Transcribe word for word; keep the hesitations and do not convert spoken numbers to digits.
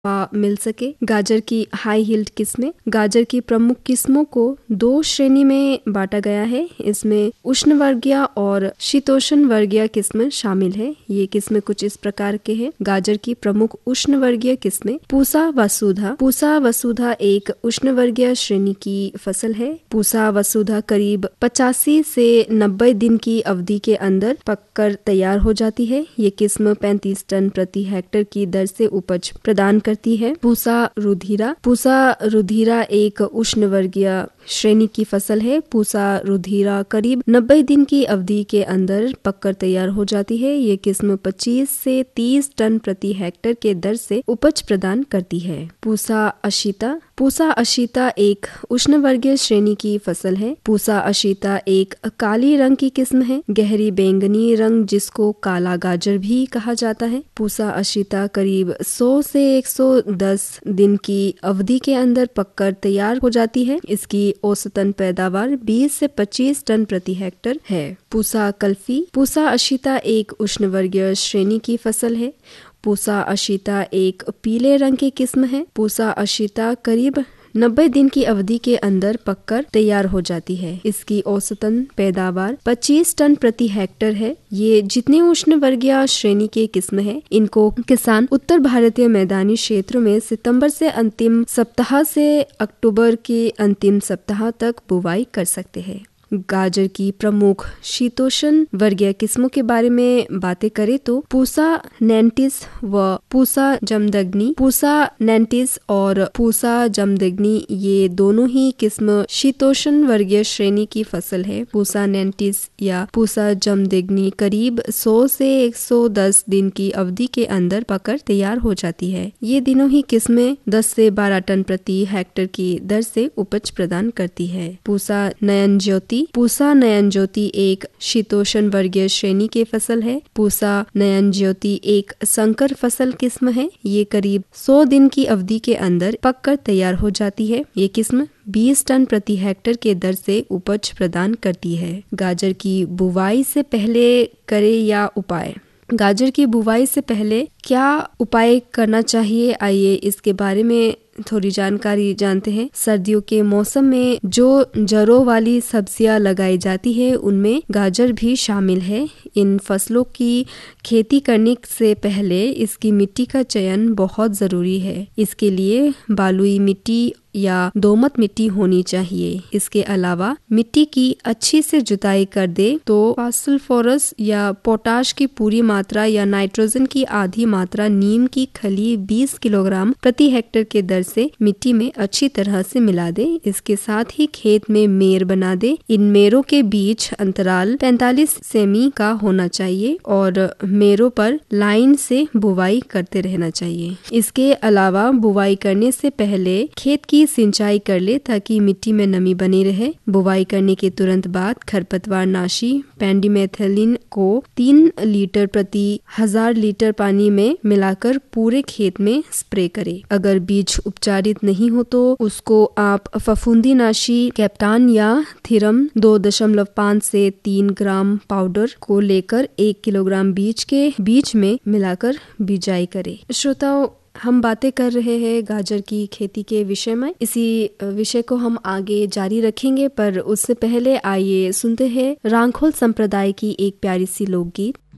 मिल सके। गाजर की हाई हील्ड किस्में। गाजर की प्रमुख किस्मों को दो श्रेणी में बांटा गया है। इसमें उष्णवर्गीय और शीतोष्ण वर्गीय किस्में शामिल है। ये किस्में कुछ इस प्रकार के हैं। गाजर की प्रमुख उष्णवर्गीय किस्में। पूसा वसुधा। पूसा वसुधा एक उष्णवर्गीय श्रेणी की फसल है। पूसा वसुधा करीब पचासी से नब्बे दिन की अवधि के अंदर पककर तैयार हो जाती है। ये किस्म पैंतीस टन प्रति हेक्टेयर की दर से उपज प्रदान करती है। पूसा रुधिरा। पूसा रुधिरा एक उष्णवर्गीय श्रेणी की फसल है। पूसा रुधिरा करीब नब्बे दिन की अवधि के अंदर पककर तैयार हो जाती है। ये किस्म पच्चीस से तीस टन प्रति हेक्टेयर के दर से उपज प्रदान करती है। पूसा अशिता। पूसा अशिता एक उष्णवर्गीय श्रेणी की फसल है। पूसा अशिता एक काली रंग की किस्म है। गहरी बैंगनी रंग जिसको काला गाजर भी कहा जाता है। पूसा अशिता करीब सौ से एक सौ दस दिन की अवधि के अंदर पककर तैयार हो जाती है। इसकी औसतन पैदावार बीस से पच्चीस टन प्रति हेक्टेयर है। पूसा कल्फी। पूसा अशिता एक उष्णवर्गीय श्रेणी की फसल है। पूसा अशिता एक पीले रंग की किस्म है। पूसा अशिता करीब नब्बे दिन की अवधि के अंदर पककर तैयार हो जाती है। इसकी औसतन पैदावार पच्चीस टन प्रति हेक्टेयर है। ये जितने उष्णवर्गीय श्रेणी के किस्म है, इनको किसान उत्तर भारतीय मैदानी क्षेत्रों में सितंबर से अंतिम सप्ताह से अक्टूबर के अंतिम सप्ताह तक बुवाई कर सकते हैं। गाजर की प्रमुख शीतोष्ण वर्गीय किस्मों के बारे में बातें करें तो पूसा नैंटिस व पूसा जमदग्नि। पूसा नैंटिस और पूसा जमदग्नि ये दोनों ही किस्म शीतोष्ण वर्गीय श्रेणी की फसल है। पूसा नैंटिस या पूसा जमदग्नि करीब सौ से एक सौ दस दिन की अवधि के अंदर पककर तैयार हो जाती है। ये दोनों ही किस्में दस से बारह टन प्रति हेक्टेयर की दर से उपज प्रदान करती है। पूसा नयन ज्योति। पूसा नयन ज्योति एक शीतोष्ण वर्गीय श्रेणी की फसल है। पूसा नयन ज्योति एक संकर फसल किस्म है। ये करीब सौ दिन की अवधि के अंदर पककर तैयार हो जाती है। ये किस्म बीस टन प्रति हेक्टेयर के दर से उपज प्रदान करती है। गाजर की बुवाई से पहले करे या उपाय। गाजर की बुवाई से पहले क्या उपाय करना चाहिए, आइए इसके बारे में थोड़ी जानकारी जानते हैं। सर्दियों के मौसम में जो जड़ों वाली सब्जियां लगाई जाती है उनमें गाजर भी शामिल है। इन फसलों की खेती करने से पहले इसकी मिट्टी का चयन बहुत जरूरी है। इसके लिए बालुई मिट्टी या दोमट मिट्टी होनी चाहिए। इसके अलावा मिट्टी की अच्छी से जुताई कर दे तो फास्फोरस या पोटाश की पूरी मात्रा या नाइट्रोजन की आधी मात्रा नीम की खली बीस किलोग्राम प्रति हेक्टेयर के दर से मिट्टी में अच्छी तरह से मिला दे। इसके साथ ही खेत में मेर बना दे। इन मेरों के बीच अंतराल पैंतालीस सेमी का होना चाहिए और मेरों पर लाइन से बुवाई करते रहना चाहिए। इसके अलावा बुवाई करने से पहले खेत की सिंचाई कर ले ताकि मिट्टी में नमी बनी रहे। बुवाई करने के तुरंत बाद खरपतवार नाशी पेंडिमेथिलिन को तीन लीटर प्रति हजार लीटर पानी में मिलाकर पूरे खेत में स्प्रे करें। अगर बीज उपचारित नहीं हो तो उसको आप फफूंदी नाशी कैप्टान या थीरम दो दशमलव पाँच से तीन ग्राम पाउडर को लेकर एक किलोग्राम बीज के बीज में मिलाकर बिजाई करें। श्रोताओं, हम बातें कर रहे हैं गाजर की खेती के विषय में। इसी विषय को हम आगे जारी रखेंगे, पर उससे पहले आइए सुनते हैं रांखोल संप्रदाय की एक प्यारी सी लोकगीत।